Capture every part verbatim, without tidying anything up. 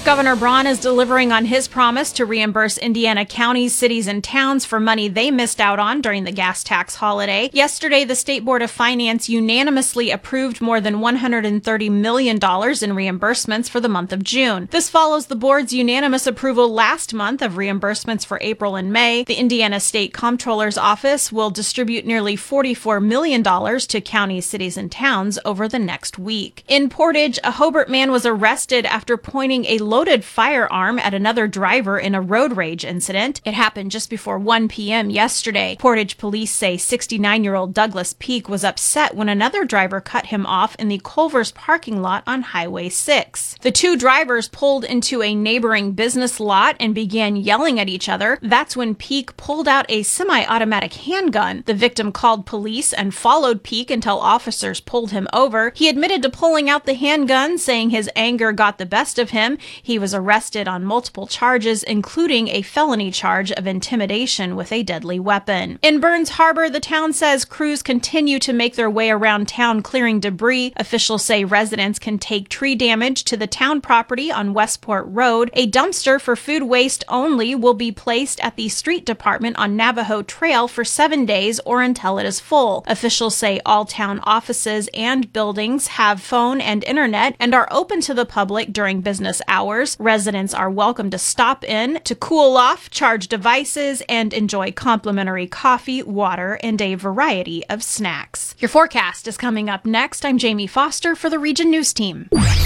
Governor Braun is delivering on his promise to reimburse Indiana counties, cities, and towns for money they missed out on during the gas tax holiday. Yesterday, the State Board of Finance unanimously approved more than one hundred thirty million dollars in reimbursements for the month of June. This follows the board's unanimous approval last month of reimbursements for April and May. The Indiana State Comptroller's Office will distribute nearly forty-four million dollars to counties, cities, and towns over the next week. In Portage, a Hobart man was arrested after pointing a loaded firearm at another driver in a road rage incident. It happened just before one p.m. yesterday. Portage police say sixty-nine-year-old Douglas Peak was upset when another driver cut him off in the Culver's parking lot on Highway six. The two drivers pulled into a neighboring business lot and began yelling at each other. That's when Peak pulled out a semi-automatic handgun. The victim called police and followed Peak until officers pulled him over. He admitted to pulling out the handgun, saying his anger got the best of him. He was arrested on multiple charges, including a felony charge of intimidation with a deadly weapon. In Burns Harbor, the town says crews continue to make their way around town clearing debris. Officials say residents can take tree damage to the town property on Westport Road. A dumpster for food waste only will be placed at the street department on Navajo Trail for seven days or until it is full. Officials say all town offices and buildings have phone and internet and are open to the public during business hours. Residents are welcome to stop in to cool off, charge devices, and enjoy complimentary coffee, water, and a variety of snacks. Your forecast is coming up next. I'm Jamie Foster for the Region News Team.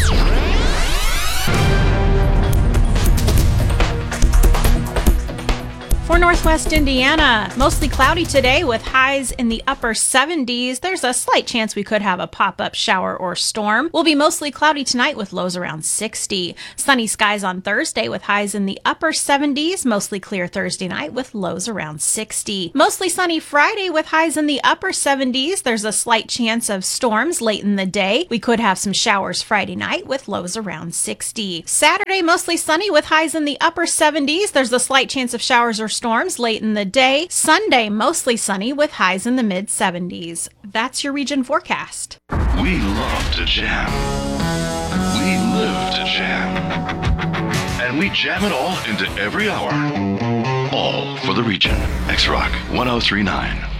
For Northwest Indiana, mostly cloudy today with highs in the upper seventies. There's a slight chance we could have a pop-up shower or storm. We'll be mostly cloudy tonight with lows around sixty. Sunny skies on Thursday with highs in the upper seventies. Mostly clear Thursday night with lows around sixty. Mostly sunny Friday with highs in the upper seventies. There's a slight chance of storms late in the day. We could have some showers Friday night with lows around sixty. Saturday, mostly sunny with highs in the upper seventies. There's a slight chance of showers or storms late in the day. Sunday, mostly sunny with highs in the mid seventies. That's your region forecast. We love to jam. We live to jam. And we jam it all into every hour. All for the region. X-Rock one oh three point nine.